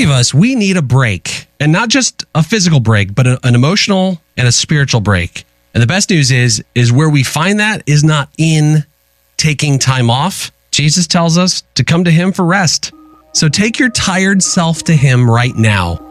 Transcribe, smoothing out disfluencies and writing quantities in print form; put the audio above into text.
many of us, we need a break, and not just a physical break, but an emotional and a spiritual break. And the best news is where we find that is not in taking time off. Jesus tells us to come to him for rest. So take your tired self to him right now.